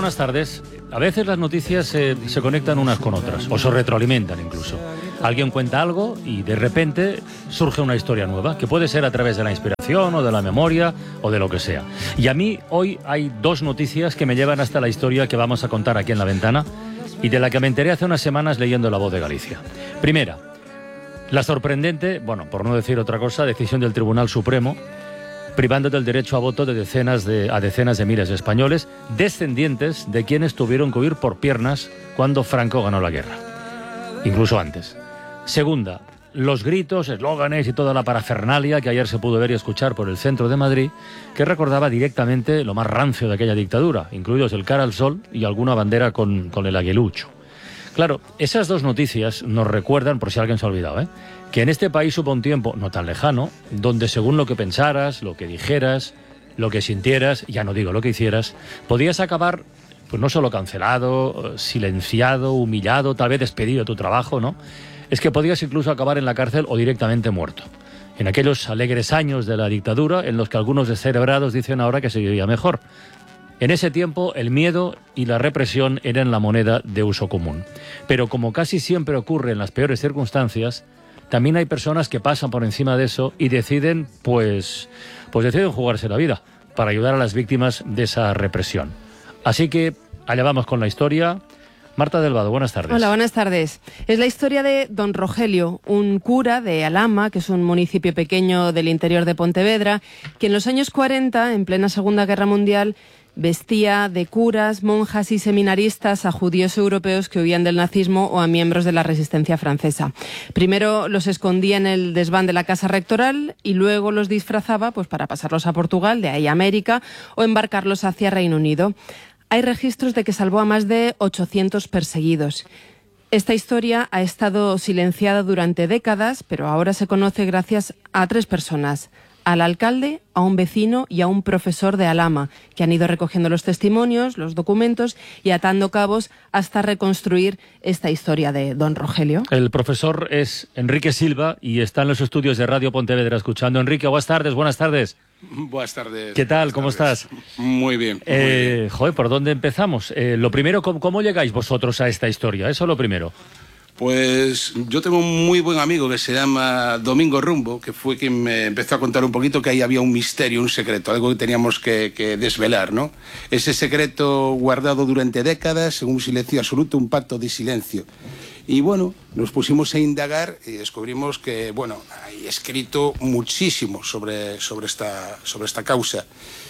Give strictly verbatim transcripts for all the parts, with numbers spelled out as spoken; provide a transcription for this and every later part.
buenas tardes. A veces las noticias eh, se conectan unas con otras, o se retroalimentan incluso. Alguien cuenta algo y de repente surge una historia nueva, que puede ser a través de la inspiración o de la memoria o de lo que sea. Y a mí hoy hay dos noticias que me llevan hasta la historia que vamos a contar aquí en La Ventana y de la que me enteré hace unas semanas leyendo La Voz de Galicia. Primera, la sorprendente, bueno, por no decir otra cosa, decisión del Tribunal Supremo privando del derecho a voto de decenas de, a decenas de miles de españoles, descendientes de quienes tuvieron que huir por piernas cuando Franco ganó la guerra, incluso antes. Segunda, los gritos, eslóganes y toda la parafernalia que ayer se pudo ver y escuchar por el centro de Madrid, que recordaba directamente lo más rancio de aquella dictadura, incluidos el cara al sol y alguna bandera con, con el aguilucho. Claro, esas dos noticias nos recuerdan, por si alguien se ha olvidado, ¿eh? que en este país hubo un tiempo, no tan lejano, donde según lo que pensaras, lo que dijeras, lo que sintieras, ya no digo lo que hicieras, podías acabar, pues no solo cancelado, silenciado, humillado, tal vez despedido de tu trabajo, ¿no? Es que podías incluso acabar en la cárcel o directamente muerto. En aquellos alegres años de la dictadura, en los que algunos descerebrados dicen ahora que se vivía mejor. En ese tiempo, el miedo y la represión eran la moneda de uso común. Pero como casi siempre ocurre en las peores circunstancias, también hay personas que pasan por encima de eso y deciden, pues, pues deciden jugarse la vida para ayudar a las víctimas de esa represión. Así que allá vamos con la historia. Marta del Vado, buenas tardes. Hola, buenas tardes. Es la historia de don Rogelio, un cura de Alhama, que es un municipio pequeño del interior de Pontevedra, que en los años cuarenta, en plena Segunda Guerra Mundial, vestía de curas, monjas y seminaristas a judíos europeos que huían del nazismo o a miembros de la resistencia francesa. Primero los escondía en el desván de la casa rectoral y luego los disfrazaba pues para pasarlos a Portugal, de ahí a América, o embarcarlos hacia Reino Unido. Hay registros de que salvó a más de ochocientos perseguidos. Esta historia ha estado silenciada durante décadas, pero ahora se conoce gracias a tres personas: al alcalde, a un vecino y a un profesor de Alhama, que han ido recogiendo los testimonios, los documentos y atando cabos hasta reconstruir esta historia de don Rogelio. El profesor es Enrique Silva y está en los estudios de Radio Pontevedra escuchando. Enrique, buenas tardes, buenas tardes. Buenas tardes. ¿Qué tal? Buenas ¿Cómo tardes. estás? Muy bien. Muy eh, bien. Joder, ¿por dónde empezamos? Eh, lo primero, ¿cómo, ¿cómo llegáis vosotros a esta historia? Eso lo primero. Pues yo tengo un muy buen amigo que se llama Domingo Rumbo, que fue quien me empezó a contar un poquito que ahí había un misterio, un secreto, algo que teníamos que, que desvelar, ¿no? Ese secreto guardado durante décadas en un silencio absoluto, un pacto de silencio. Y bueno, nos pusimos a indagar y descubrimos que, bueno, hay escrito muchísimo sobre, sobre, esta, sobre esta causa.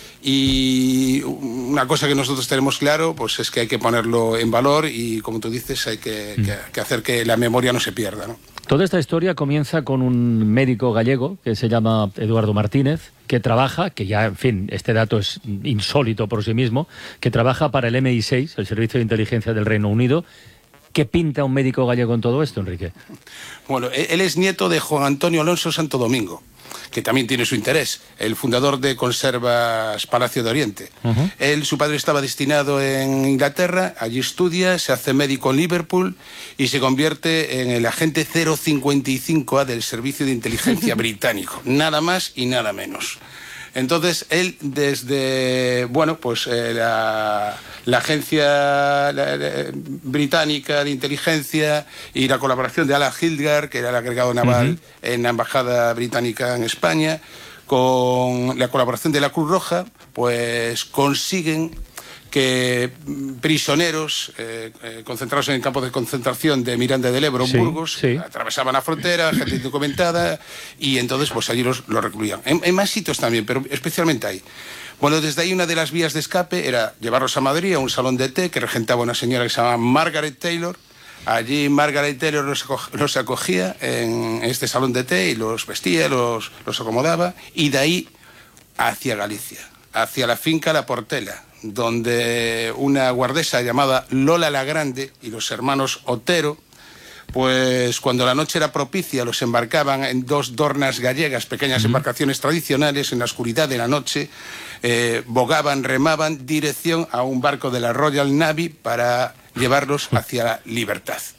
Y una cosa que nosotros tenemos claro pues es que hay que ponerlo en valor y, como tú dices, hay que, que, que hacer que la memoria no se pierda, ¿no? Toda esta historia comienza con un médico gallego que se llama Eduardo Martínez, que trabaja, que ya, en fin, este dato es insólito por sí mismo, que trabaja para el eme i seis, el Servicio de Inteligencia del Reino Unido. ¿Qué pinta un médico gallego en todo esto, Enrique? Bueno, él es nieto de Juan Antonio Alonso Santo Domingo, que también tiene su interés, el fundador de Conservas Palacio de Oriente. Uh-huh. Él, su padre estaba destinado en Inglaterra, allí estudia, se hace médico en Liverpool y se convierte en el agente cero cincuenta y cinco A del Servicio de Inteligencia británico, nada más y nada menos. Entonces, él desde, bueno, pues eh, la, la agencia la, la, británica de inteligencia y la colaboración de Alan Hildgar, que era el agregado naval uh-huh. en la embajada británica en España, con la colaboración de la Cruz Roja, pues consiguen que prisioneros eh, eh, concentrados en el campo de concentración de Miranda del Ebro, sí, Burgos, sí. atravesaban la frontera, gente indocumentada, y entonces pues allí los, los recluían. En, en más sitios también, pero especialmente ahí. Bueno, desde ahí una de las vías de escape era llevarlos a Madrid, a un salón de té que regentaba una señora que se llamaba Margaret Taylor. Allí Margaret Taylor los, los acogía en este salón de té y los vestía, los, los acomodaba, y de ahí hacia Galicia, hacia la finca La Portela, donde una guardesa llamada Lola la Grande y los hermanos Otero, pues cuando la noche era propicia los embarcaban en dos dornas gallegas, pequeñas uh-huh. embarcaciones tradicionales, en la oscuridad de la noche, eh, bogaban, remaban, dirección a un barco de la Royal Navy para llevarlos hacia la libertad.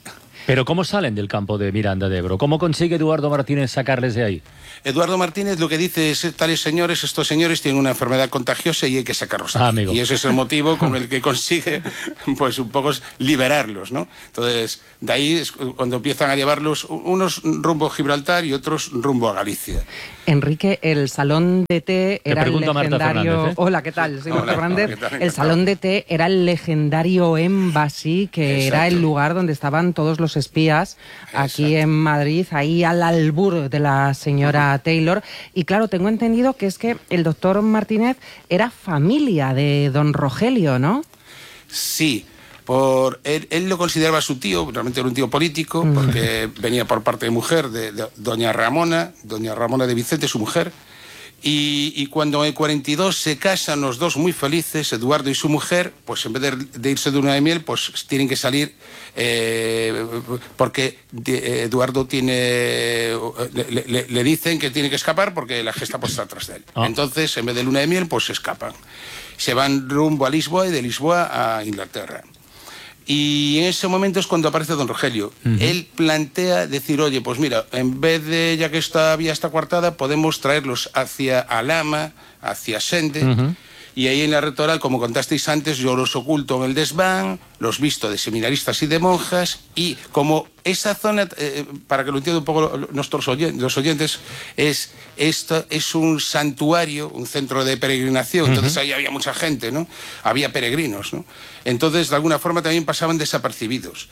Pero ¿cómo salen del campo de Miranda de Ebro? ¿Cómo consigue Eduardo Martínez sacarles de ahí? Eduardo Martínez lo que dice es, tales señores, estos señores tienen una enfermedad contagiosa y hay que sacarlos ah, aquí. amigo. Y ese es el motivo con el que consigue, pues un poco liberarlos, ¿no? Entonces, de ahí es cuando empiezan a llevarlos unos rumbo a Gibraltar y otros rumbo a Galicia. Enrique, el salón de té era el legendario... ¿eh? Hola, ¿qué tal? Soy Marta Fernández. ¿Qué tal? El salón de té era el legendario Embassy, que Exacto. era el lugar donde estaban todos los espías aquí Exacto. en Madrid, ahí al albur de la señora Taylor. Y claro, tengo entendido que es que el doctor Martínez era familia de don Rogelio, ¿no? Sí. Por él, él lo consideraba su tío, realmente era un tío político, porque venía por parte de mujer, de, de doña Ramona, doña Ramona de Vicente, su mujer, y, y cuando en el cuarenta y dos se casan los dos muy felices, Eduardo y su mujer, pues en vez de, de irse de luna de miel, pues tienen que salir, eh, porque de, Eduardo tiene, le, le, le dicen que tiene que escapar porque la Gestapo está atrás de él. Ah. Entonces, en vez de luna de miel, pues se escapan. Se van rumbo a Lisboa y de Lisboa a Inglaterra. Y en ese momento es cuando aparece don Rogelio. Uh-huh. Él plantea decir, oye, pues mira, en vez de, ya que esta vía está coartada, podemos traerlos hacia Alhama, hacia Sende, uh-huh. y ahí en la Rectoral, como contasteis antes, yo los oculto en el desván, los visto de seminaristas y de monjas, y como esa zona, eh, para que lo entiendan un poco nuestros oyentes, los oyentes, es, esto es un santuario, un centro de peregrinación, entonces uh-huh. ahí había mucha gente, ¿no? Había peregrinos, ¿no? Entonces, de alguna forma también pasaban desapercibidos.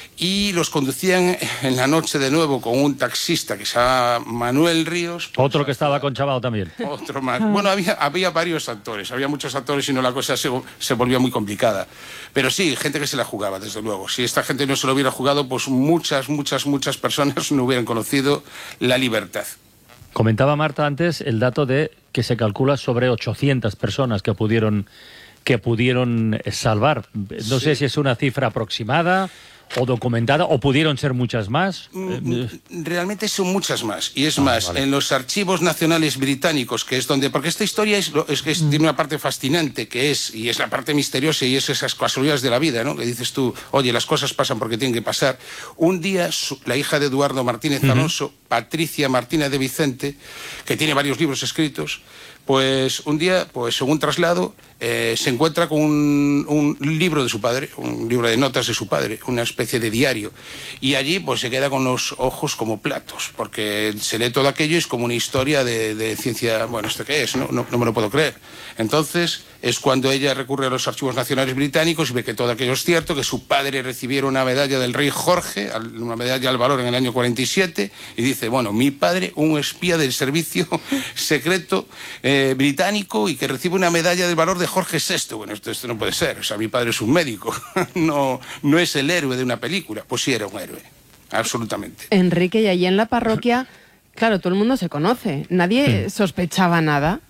Y los conducían en la noche de nuevo con un taxista que se llama Manuel Ríos. Pues, otro que estaba conchavado también. Otro más. Bueno, había, había varios actores, había muchos actores y no la cosa se, se volvía muy complicada. Pero sí, gente que se la jugaba, desde luego. Si esta gente no se lo hubiera jugado, pues muchas, muchas, muchas personas no hubieran conocido la libertad. Comentaba Marta antes el dato de que se calcula sobre ochocientas personas que pudieron, que pudieron salvar. No sí. sé si es una cifra aproximada o documentada, o pudieron ser muchas más. Realmente son muchas más. Y es ah, más, vale. en los archivos nacionales británicos, que es donde... Porque esta historia es, es que es, mm. tiene una parte fascinante, que es, y es la parte misteriosa, y es esas casualidades de la vida, ¿no? Que dices tú, oye, las cosas pasan porque tienen que pasar. Un día, su, la hija de Eduardo Martínez Alonso, uh-huh. Patricia Martínez de Vicente, que tiene varios libros escritos, pues un día, pues según traslado, eh, se encuentra con un, un libro de su padre, un libro de notas de su padre, una especie de diario. Y allí pues se queda con los ojos como platos, porque se lee todo aquello y es como una historia de, de ciencia, bueno, ¿esto qué es? No, no, no me lo puedo creer. Entonces es cuando ella recurre a los archivos nacionales británicos y ve que todo aquello es cierto, que su padre recibiera una medalla del rey Jorge, una medalla al valor en el año cuarenta y siete, y dice, bueno, mi padre, un espía del servicio secreto eh, británico y que recibe una medalla del valor de Jorge sexto. Bueno, esto, esto no puede ser, o sea, mi padre es un médico, no, no es el héroe de una película. Pues sí era un héroe, absolutamente. Enrique, y allí en la parroquia, claro, todo el mundo se conoce, nadie mm. sospechaba nada.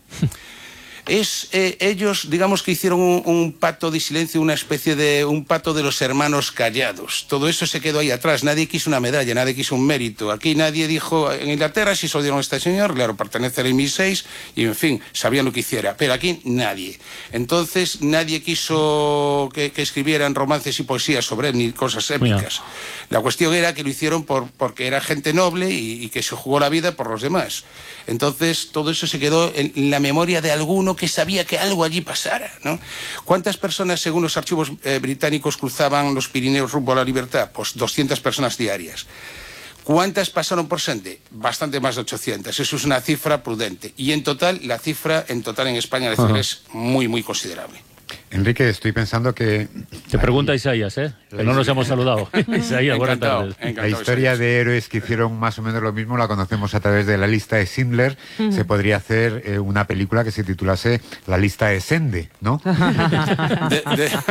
Es, eh, ellos, digamos que hicieron un, un pacto de silencio, una especie de un pacto de los hermanos callados. Todo eso se quedó ahí atrás. Nadie quiso una medalla, nadie quiso un mérito. Aquí nadie dijo, en Inglaterra sí se lo dieron a este señor, claro, pertenece al M I seis y, en fin, sabían lo que hiciera. Pero aquí nadie. Entonces nadie quiso que, que escribieran romances y poesías sobre él, ni cosas épicas. Mira. La cuestión era que lo hicieron por, porque era gente noble y, y que se jugó la vida por los demás. Entonces todo eso se quedó en, en la memoria de alguno que sabía que algo allí pasara, ¿no? ¿Cuántas personas, según los archivos eh, británicos, cruzaban los Pirineos rumbo a la libertad? Pues doscientas personas diarias. ¿Cuántas pasaron por Sende? Bastante más de ochocientas. Eso es una cifra prudente. Y en total, la cifra en total en España uh-huh. es muy, muy considerable. Enrique, estoy pensando que... Te pregunta Isaías, ¿eh? Que no nos hemos saludado. Isaías, buenas tardes. La historia de héroes que hicieron más o menos lo mismo la conocemos a través de la lista de Schindler. Uh-huh. Se podría hacer eh, una película que se titulase La lista de Sende, ¿no? de,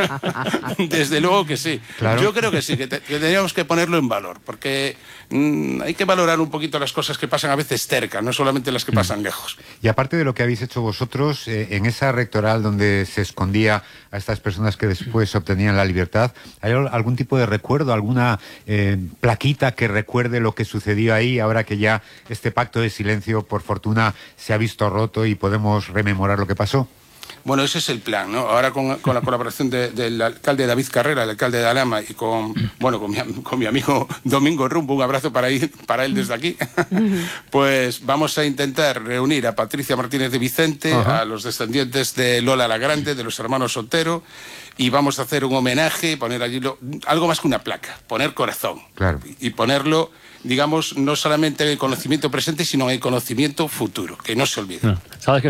de, desde luego que sí. ¿Claro? Yo creo que sí, que, te, que teníamos que ponerlo en valor, porque mmm, hay que valorar un poquito las cosas que pasan a veces cerca, no solamente las que pasan uh-huh. lejos. Y aparte de lo que habéis hecho vosotros, eh, en esa rectoral donde se escondía a estas personas que después obtenían la libertad, ¿hay algún tipo de recuerdo, alguna eh, plaquita que recuerde lo que sucedió ahí, ahora que ya este pacto de silencio, por fortuna, se ha visto roto y podemos rememorar lo que pasó? Bueno, ese es el plan, ¿no? Ahora con, con la colaboración de, del alcalde David Carrera, el alcalde de Alhama, y con, bueno, con mi, con mi amigo Domingo Rumbo, un abrazo para, ir, para él desde aquí, pues vamos a intentar reunir a Patricia Martínez de Vicente, uh-huh. a los descendientes de Lola la Grande, de los hermanos Otero, y vamos a hacer un homenaje, poner allí lo, algo más que una placa, poner corazón, claro. y, y ponerlo, digamos, no solamente en el conocimiento presente, sino en el conocimiento futuro, que no se olvide. ¿Sabes qué?